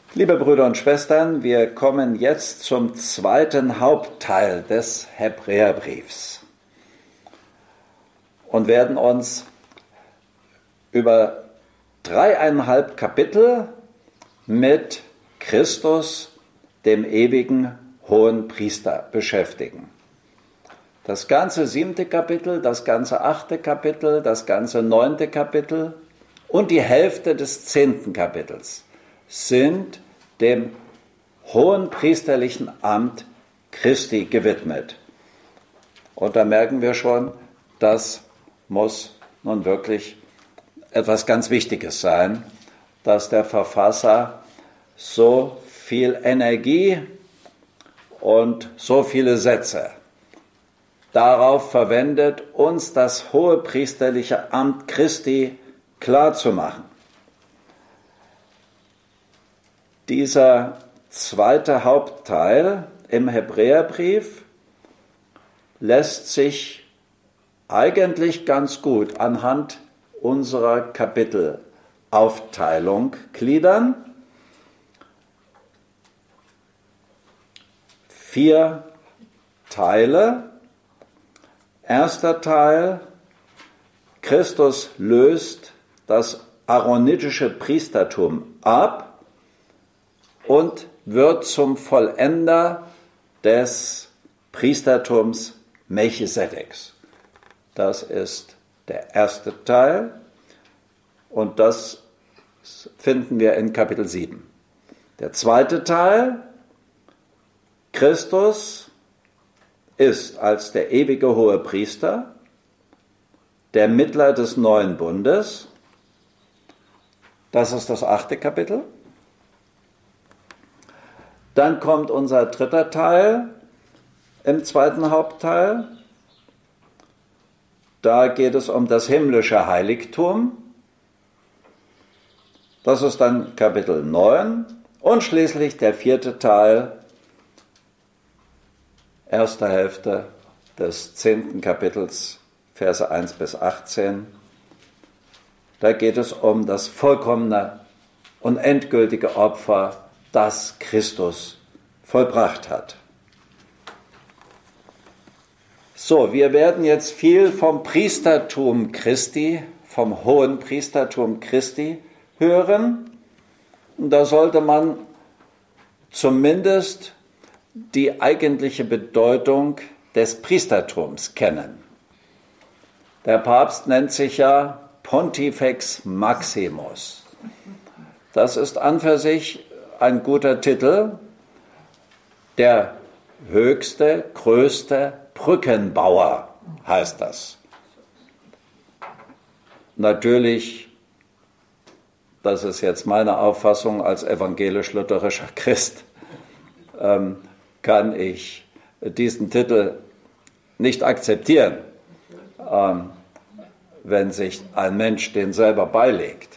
Liebe Brüder und Schwestern, wir kommen jetzt zum zweiten Hauptteil des Hebräerbriefs und werden uns über 3,5 Kapitel mit Christus, dem ewigen hohen Priester, beschäftigen. Das ganze 7. Kapitel, das ganze 8. Kapitel, das ganze 9. Kapitel und die Hälfte des 10. Kapitels sind dem hohen priesterlichen Amt Christi gewidmet. Und da merken wir schon, das muss nun wirklich etwas ganz Wichtiges sein, dass der Verfasser so viel Energie und so viele Sätze darauf verwendet, uns das hohe priesterliche Amt Christi klarzumachen. Dieser zweite Hauptteil im Hebräerbrief lässt sich eigentlich ganz gut anhand unserer Kapitelaufteilung gliedern. 4 Teile. Erster Teil: Christus löst das aaronitische Priestertum ab und wird zum Vollender des Priestertums Melchisedeks. Das ist der erste Teil und das finden wir in Kapitel 7. Der zweite Teil: Christus ist als der ewige hohe Priester der Mittler des neuen Bundes. Das ist das 8. Kapitel. Dann kommt unser dritter Teil im zweiten Hauptteil. Da geht es um das himmlische Heiligtum. Das ist dann Kapitel 9. Und schließlich der 4. Teil, erste Hälfte des 10. Kapitels, Verse 1 bis 18. Da geht es um das vollkommene und endgültige Opfer, das Christus vollbracht hat. So, wir werden jetzt viel vom Priestertum Christi, vom hohen Priestertum Christi hören. Und da sollte man zumindest die eigentliche Bedeutung des Priestertums kennen. Der Papst nennt sich ja Pontifex Maximus. Das ist an für sich ein guter Titel, der höchste, größte Brückenbauer heißt das. Natürlich, das ist jetzt meine Auffassung als evangelisch-lutherischer Christ, kann ich diesen Titel nicht akzeptieren, wenn sich ein Mensch den selber beilegt.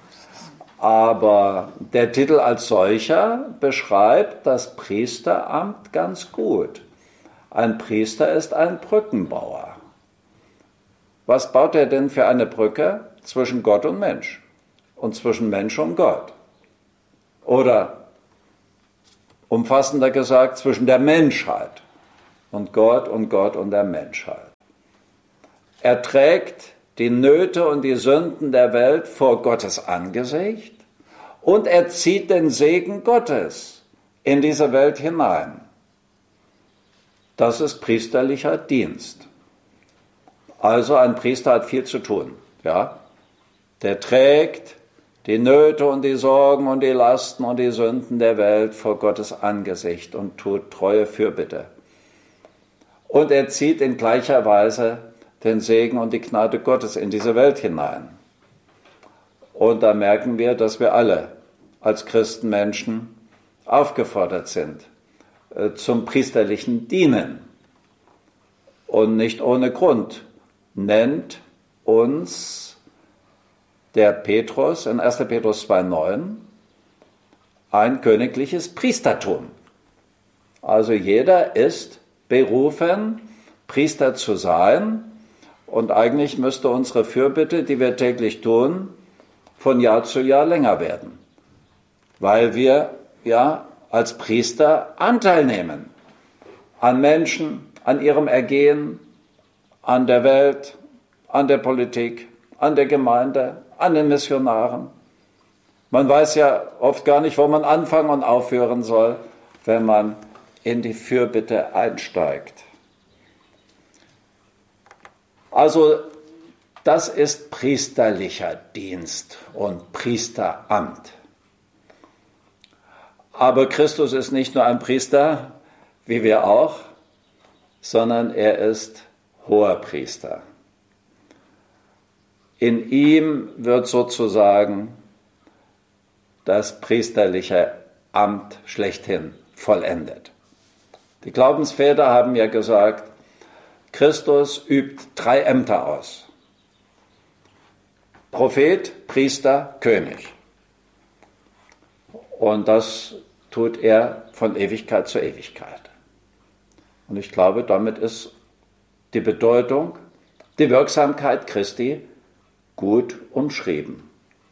Aber der Titel als solcher beschreibt das Priesteramt ganz gut. Ein Priester ist ein Brückenbauer. Was baut er denn für eine Brücke zwischen Gott und Mensch und zwischen Mensch und Gott? Oder umfassender gesagt, zwischen der Menschheit und Gott und der Menschheit. Er trägt die Nöte und die Sünden der Welt vor Gottes Angesicht und er zieht den Segen Gottes in diese Welt hinein. Das ist priesterlicher Dienst. Also ein Priester hat viel zu tun. Ja? Der trägt die Nöte und die Sorgen und die Lasten und die Sünden der Welt vor Gottes Angesicht und tut treue Fürbitte. Und er zieht in gleicher Weise den Segen und die Gnade Gottes in diese Welt hinein. Und da merken wir, dass wir alle als Christenmenschen aufgefordert sind zum priesterlichen Dienen. Und nicht ohne Grund nennt uns der Petrus in 1. Petrus 2,9 ein königliches Priestertum. Also jeder ist berufen, Priester zu sein. Und eigentlich müsste unsere Fürbitte, die wir täglich tun, von Jahr zu Jahr länger werden, weil wir ja als Priester Anteil nehmen an Menschen, an ihrem Ergehen, an der Welt, an der Politik, an der Gemeinde, an den Missionaren. Man weiß ja oft gar nicht, wo man anfangen und aufhören soll, wenn man in die Fürbitte einsteigt. Also das ist priesterlicher Dienst und Priesteramt. Aber Christus ist nicht nur ein Priester, wie wir auch, sondern er ist Hoherpriester. In ihm wird sozusagen das priesterliche Amt schlechthin vollendet. Die Glaubensväter haben ja gesagt, Christus übt 3 Ämter aus. Prophet, Priester, König. Und das tut er von Ewigkeit zu Ewigkeit. Und ich glaube, damit ist die Bedeutung, die Wirksamkeit Christi gut umschrieben.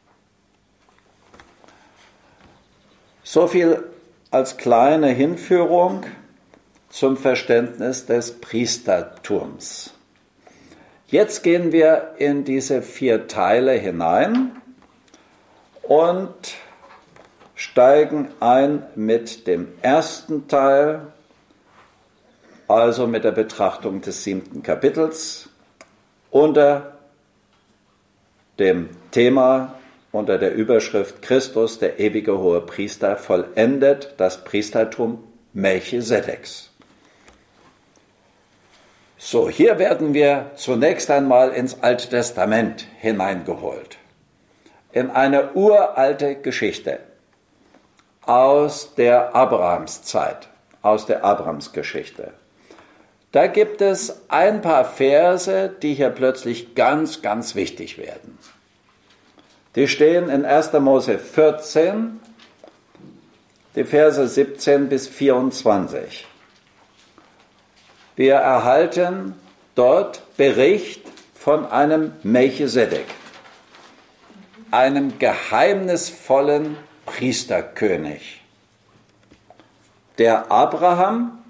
So viel als kleine Hinführung zum Verständnis des Priestertums. Jetzt gehen wir in diese 4 Teile hinein und steigen ein mit dem ersten Teil, also mit der Betrachtung des 7. Kapitels, unter dem Thema, unter der Überschrift Christus, der ewige Hohepriester, vollendet das Priestertum Melchisedeks. So, hier werden wir zunächst einmal ins Alte Testament hineingeholt. In eine uralte Geschichte aus der Abrahamszeit, aus der Abrahamsgeschichte. Da gibt es ein paar Verse, die hier plötzlich ganz, ganz wichtig werden. Die stehen in 1. Mose 14, die Verse 17 bis 24. Wir erhalten dort Bericht von einem Melchisedek, einem geheimnisvollen Priesterkönig, der Abraham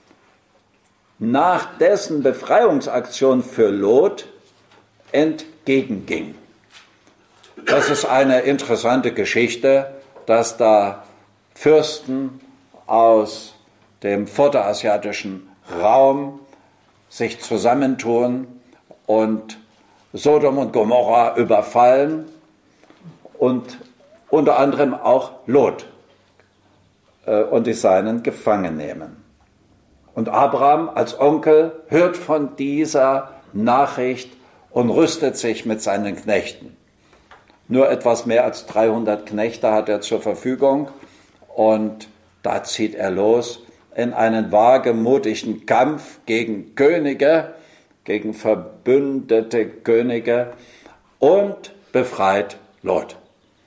nach dessen Befreiungsaktion für Lot entgegenging. Das ist eine interessante Geschichte, dass da Fürsten aus dem vorderasiatischen Raum sich zusammentun und Sodom und Gomorra überfallen und unter anderem auch Lot und die Seinen gefangen nehmen. Und Abraham als Onkel hört von dieser Nachricht und rüstet sich mit seinen Knechten. Nur etwas mehr als 300 Knechte hat er zur Verfügung und da zieht er los in einen wagemutigen Kampf gegen Könige, gegen verbündete Könige und befreit Lot.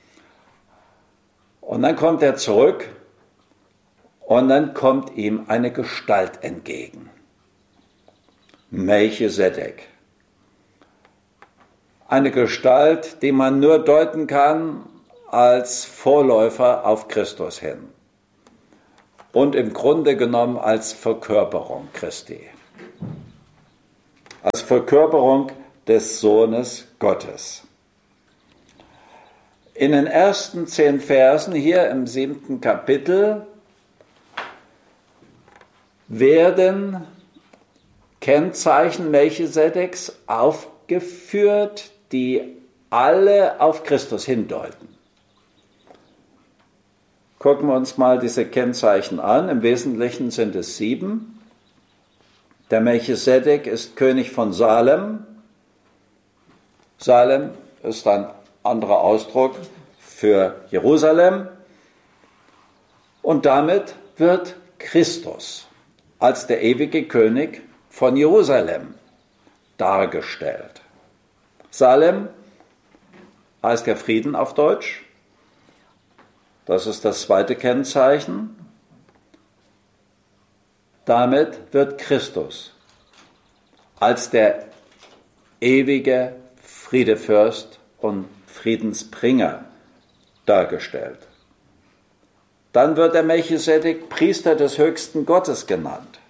Und dann kommt er zurück und dann kommt ihm eine Gestalt entgegen. Melchisedek. Eine Gestalt, die man nur deuten kann als Vorläufer auf Christus hin. Und im Grunde genommen als Verkörperung Christi. Als Verkörperung des Sohnes Gottes. In den ersten 10 Versen hier im 7. Kapitel werden Kennzeichen Melchisedeks aufgeführt, die alle auf Christus hindeuten. Gucken wir uns mal diese Kennzeichen an. Im Wesentlichen sind es 7. Der Melchisedek ist König von Salem. Salem ist ein anderer Ausdruck für Jerusalem. Und damit wird Christus als der ewige König von Jerusalem dargestellt. Salem heißt ja Frieden auf Deutsch. Das ist das zweite Kennzeichen. Damit wird Christus als der ewige Friedefürst und Friedensbringer dargestellt. Dann wird der Melchisedek Priester des höchsten Gottes genannt.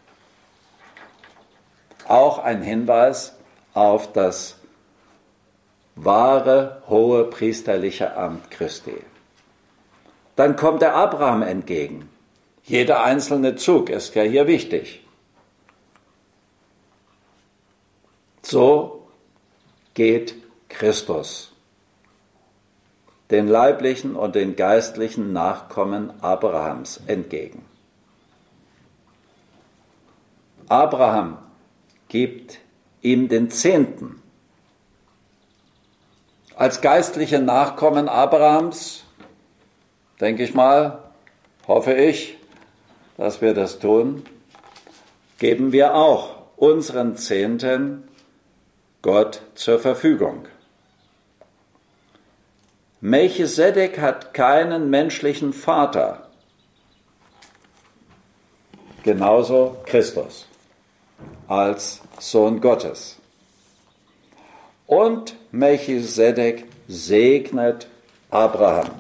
Auch ein Hinweis auf das wahre, hohe priesterliche Amt Christi. Dann kommt der Abraham entgegen. Jeder einzelne Zug ist ja hier wichtig. So geht Christus den leiblichen und den geistlichen Nachkommen Abrahams entgegen. Abraham gibt ihm den Zehnten. Als geistliche Nachkommen Abrahams, denke ich mal, hoffe ich, dass wir das tun, geben wir auch unseren Zehnten Gott zur Verfügung. Melchisedek hat keinen menschlichen Vater, genauso Christus als Sohn Gottes. Und Melchisedek segnet Abraham.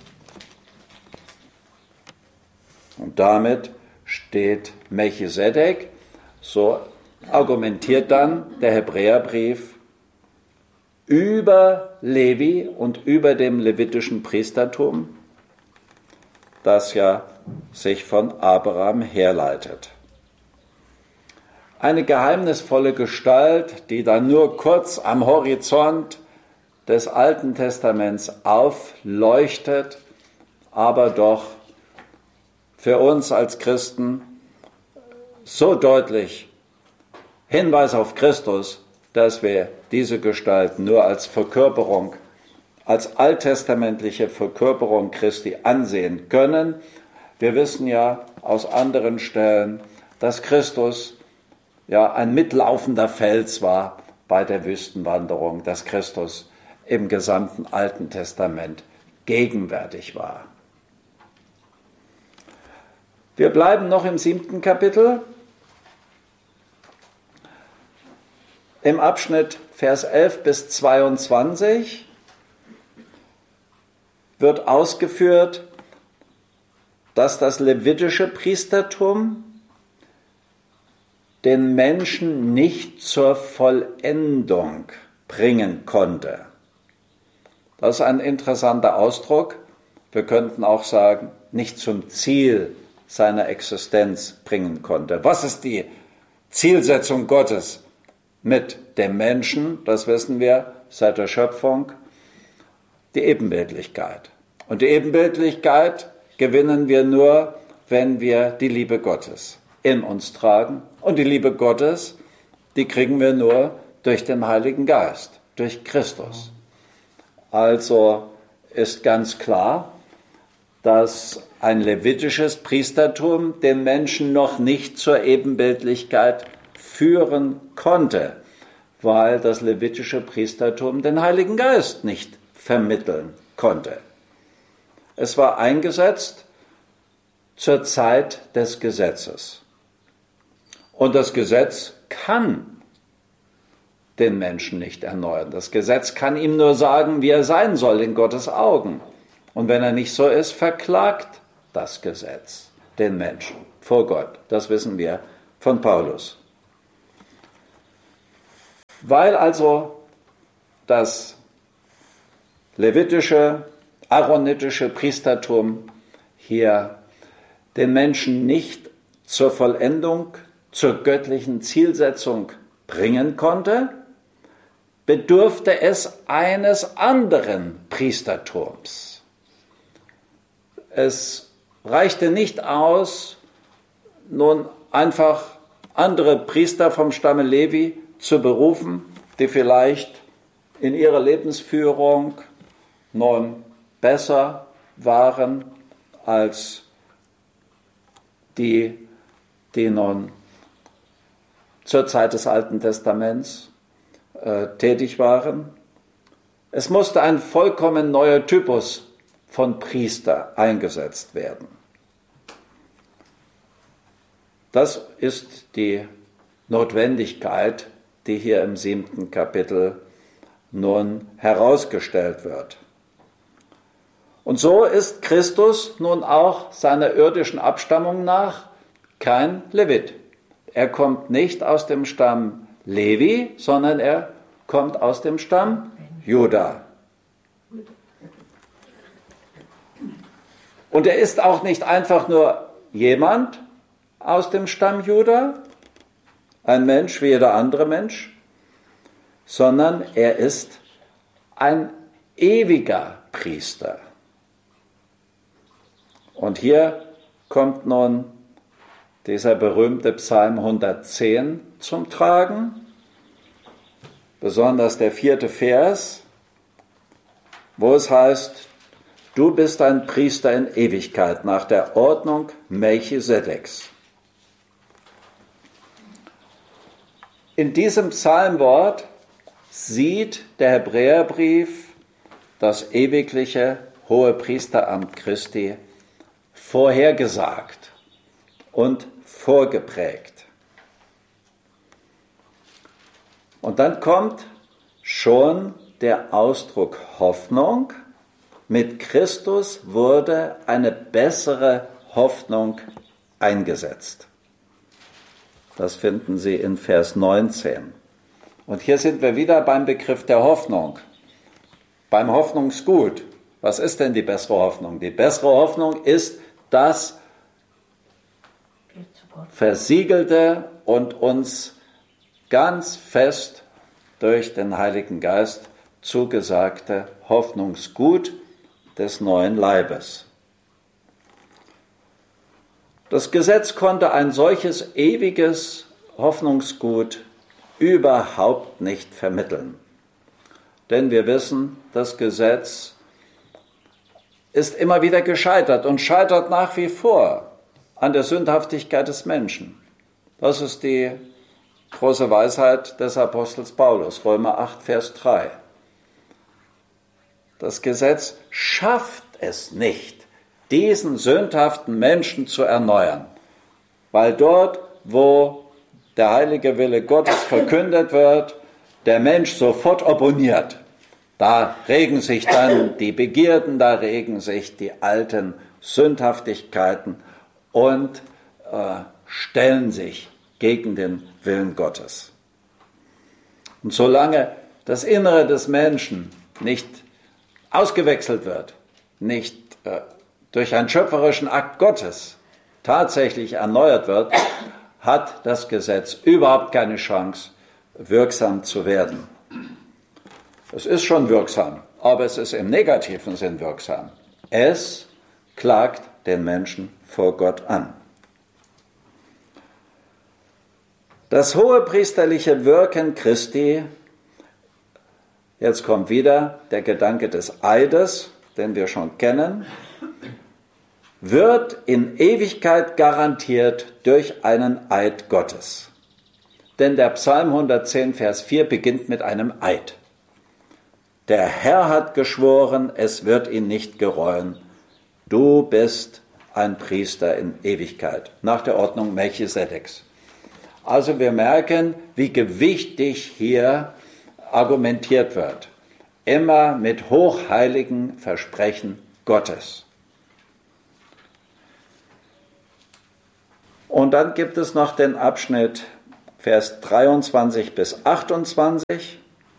Und damit steht Melchisedek, so argumentiert dann der Hebräerbrief, über Levi und über dem levitischen Priestertum, das ja sich von Abraham herleitet. Eine geheimnisvolle Gestalt, die dann nur kurz am Horizont des Alten Testaments aufleuchtet, aber doch für uns als Christen so deutlich Hinweis auf Christus, dass wir diese Gestalt nur als Verkörperung, als alttestamentliche Verkörperung Christi ansehen können. Wir wissen ja aus anderen Stellen, dass Christus ja ein mitlaufender Fels war bei der Wüstenwanderung, dass Christus im gesamten Alten Testament gegenwärtig war. Wir bleiben noch im 7. Kapitel. Im Abschnitt Vers 11 bis 22 wird ausgeführt, dass das levitische Priestertum den Menschen nicht zur Vollendung bringen konnte. Das ist ein interessanter Ausdruck. Wir könnten auch sagen, nicht zum Ziel seiner Existenz bringen konnte. Was ist die Zielsetzung Gottes mit dem Menschen? Das wissen wir seit der Schöpfung. Die Ebenbildlichkeit. Und die Ebenbildlichkeit gewinnen wir nur, wenn wir die Liebe Gottes in uns tragen. Und die Liebe Gottes, die kriegen wir nur durch den Heiligen Geist, durch Christus. Also ist ganz klar, dass ein levitisches Priestertum den Menschen noch nicht zur Ebenbildlichkeit führen konnte, weil das levitische Priestertum den Heiligen Geist nicht vermitteln konnte. Es war eingesetzt zur Zeit des Gesetzes. Und das Gesetz kann den Menschen nicht erneuern. Das Gesetz kann ihm nur sagen, wie er sein soll in Gottes Augen. Und wenn er nicht so ist, verklagt das Gesetz den Menschen vor Gott. Das wissen wir von Paulus. Weil also das levitische, aaronitische Priestertum hier den Menschen nicht zur Vollendung, zur göttlichen Zielsetzung bringen konnte, bedurfte es eines anderen Priestertums. Es reichte nicht aus, nun einfach andere Priester vom Stamme Levi zu berufen, die vielleicht in ihrer Lebensführung nun besser waren als die nun zur Zeit des Alten Testaments tätig waren. Es musste ein vollkommen neuer Typus von Priester eingesetzt werden. Das ist die Notwendigkeit, die hier im 7. Kapitel nun herausgestellt wird. Und so ist Christus nun auch seiner irdischen Abstammung nach kein Levit. Er kommt nicht aus dem Stamm Levi, sondern er kommt aus dem Stamm Juda. Und er ist auch nicht einfach nur jemand aus dem Stamm Juda, ein Mensch wie jeder andere Mensch, sondern er ist ein ewiger Priester. Und hier kommt nun dieser berühmte Psalm 110 zum Tragen, besonders der 4. Vers, wo es heißt, du bist ein Priester in Ewigkeit nach der Ordnung Melchisedeks. In diesem Psalmwort sieht der Hebräerbrief das ewigliche Hohepriesteramt Christi vorhergesagt und vorgeprägt. Und dann kommt schon der Ausdruck Hoffnung. Mit Christus wurde eine bessere Hoffnung eingesetzt. Das finden Sie in Vers 19. Und hier sind wir wieder beim Begriff der Hoffnung, beim Hoffnungsgut. Was ist denn die bessere Hoffnung? Die bessere Hoffnung ist das versiegelte und uns ganz fest durch den Heiligen Geist zugesagte Hoffnungsgut des neuen Leibes. Das Gesetz konnte ein solches ewiges Hoffnungsgut überhaupt nicht vermitteln. Denn wir wissen, das Gesetz ist immer wieder gescheitert und scheitert nach wie vor an der Sündhaftigkeit des Menschen. Das ist die große Weisheit des Apostels Paulus, Römer 8, Vers 3. Das Gesetz schafft es nicht, diesen sündhaften Menschen zu erneuern, weil dort, wo der heilige Wille Gottes verkündet wird, der Mensch sofort opponiert. Da regen sich dann die Begierden, da regen sich die alten Sündhaftigkeiten und stellen sich gegen den Willen Gottes. Und solange das Innere des Menschen nicht ausgewechselt wird, nicht durch einen schöpferischen Akt Gottes tatsächlich erneuert wird, hat das Gesetz überhaupt keine Chance, wirksam zu werden. Es ist schon wirksam, aber es ist im negativen Sinn wirksam. Es klagt den Menschen vor Gott an. Das hohepriesterliche Wirken Christi, jetzt kommt wieder der Gedanke des Eides, den wir schon kennen, wird in Ewigkeit garantiert durch einen Eid Gottes. Denn der Psalm 110, Vers 4 beginnt mit einem Eid. Der Herr hat geschworen, es wird ihn nicht gereuen. Du bist ein Priester in Ewigkeit, nach der Ordnung Melchisedeks. Also wir merken, wie gewichtig hier argumentiert wird. Immer mit hochheiligen Versprechen Gottes. Und dann gibt es noch den Abschnitt Vers 23 bis 28.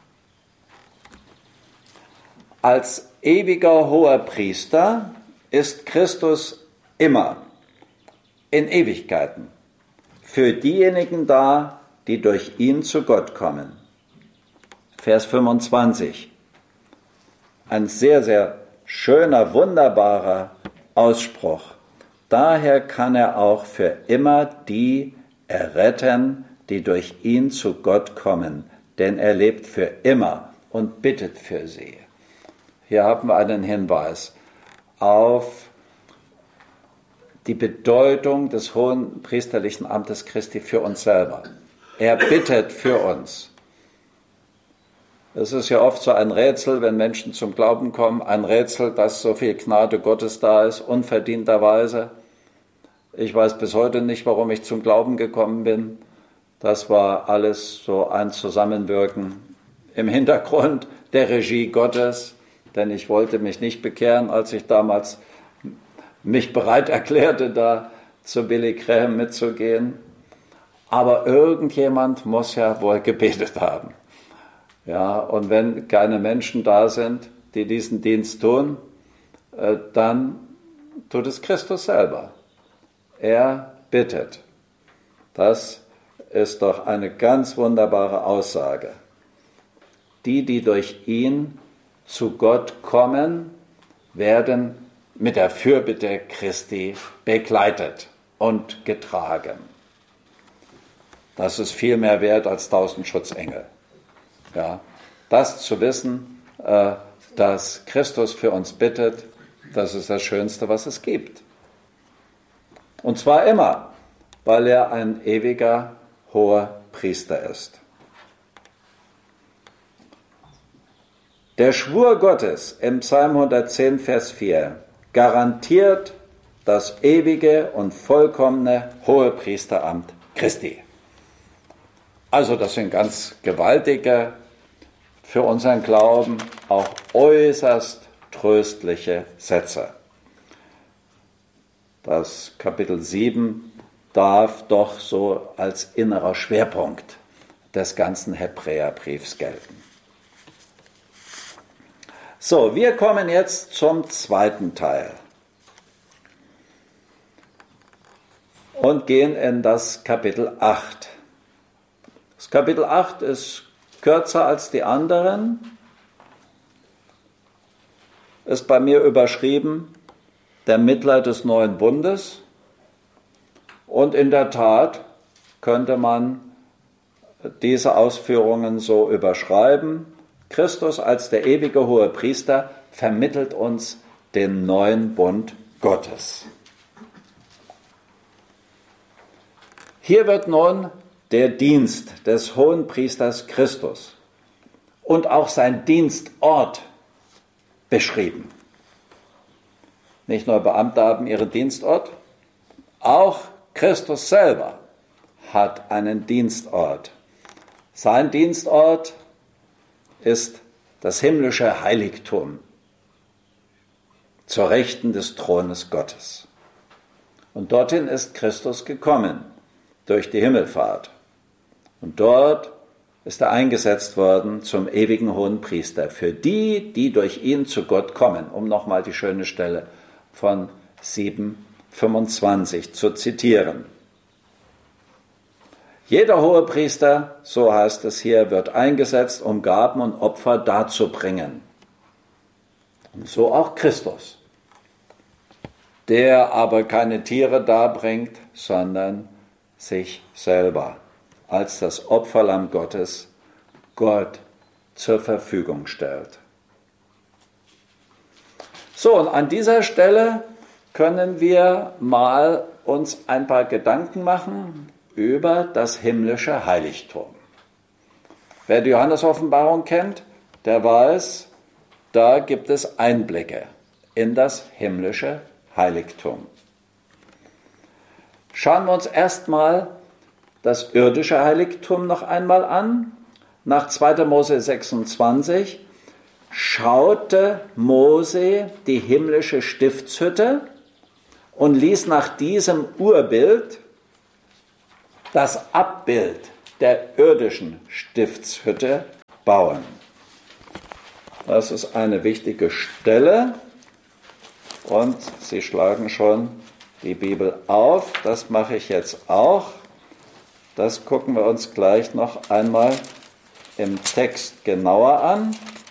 Als ewiger Hoherpriester ist Christus immer in Ewigkeiten für diejenigen da, die durch ihn zu Gott kommen. Vers 25. Ein sehr, sehr schöner, wunderbarer Ausspruch. Daher kann er auch für immer die erretten, die durch ihn zu Gott kommen, denn er lebt für immer und bittet für sie. Hier haben wir einen Hinweis auf die Bedeutung des hohen priesterlichen Amtes Christi für uns selber. Er bittet für uns. Es ist ja oft so ein Rätsel, wenn Menschen zum Glauben kommen, ein Rätsel, dass so viel Gnade Gottes da ist, unverdienterweise. Ich weiß bis heute nicht, warum ich zum Glauben gekommen bin. Das war alles so ein Zusammenwirken im Hintergrund der Regie Gottes, denn ich wollte mich nicht bekehren, als ich damals mich bereit erklärte, da zu Billy Graham mitzugehen. Aber irgendjemand muss ja wohl gebetet haben. Ja, und wenn keine Menschen da sind, die diesen Dienst tun, dann tut es Christus selber. Er bittet. Das ist doch eine ganz wunderbare Aussage. Die durch ihn zu Gott kommen, werden mit der Fürbitte Christi begleitet und getragen. Das ist viel mehr wert als 1000 Schutzengel. Ja, das zu wissen, dass Christus für uns bittet, das ist das Schönste, was es gibt. Und zwar immer, weil er ein ewiger hoher Priester ist. Der Schwur Gottes im Psalm 110, Vers 4 garantiert das ewige und vollkommene Hohepriesteramt Christi. Also das sind ganz gewaltige, für unseren Glauben auch äußerst tröstliche Sätze. Das Kapitel 7 darf doch so als innerer Schwerpunkt des ganzen Hebräerbriefs gelten. So, wir kommen jetzt zum zweiten Teil und gehen in das Kapitel 8. Das Kapitel 8 ist kürzer als die anderen, ist bei mir überschrieben, der Mittler des neuen Bundes. Und in der Tat könnte man diese Ausführungen so überschreiben. Christus als der ewige hohe Priester vermittelt uns den neuen Bund Gottes. Hier wird nun der Dienst des Hohenpriesters Christus und auch sein Dienstort beschrieben. Nicht nur Beamte haben ihren Dienstort, auch Christus selber hat einen Dienstort. Sein Dienstort ist das himmlische Heiligtum zur Rechten des Thrones Gottes. Und dorthin ist Christus gekommen durch die Himmelfahrt. Und dort ist er eingesetzt worden zum ewigen hohen Priester für die, die durch ihn zu Gott kommen, um nochmal die schöne Stelle von 7,25 zu zitieren. Jeder Hohepriester, so heißt es hier, wird eingesetzt, um Gaben und Opfer darzubringen. Und so auch Christus, der aber keine Tiere darbringt, sondern sich selber als das Opferlamm Gottes Gott zur Verfügung stellt. So, und an dieser Stelle können wir mal uns ein paar Gedanken machen über das himmlische Heiligtum. Wer die Johannes-Offenbarung kennt, der weiß, da gibt es Einblicke in das himmlische Heiligtum. Schauen wir uns erstmal das irdische Heiligtum noch einmal an. Nach 2. Mose 26 schaute Mose die himmlische Stiftshütte und ließ nach diesem Urbild das Abbild der irdischen Stiftshütte bauen. Das ist eine wichtige Stelle und Sie schlagen schon die Bibel auf. Das mache ich jetzt auch. Das gucken wir uns gleich noch einmal im Text genauer an.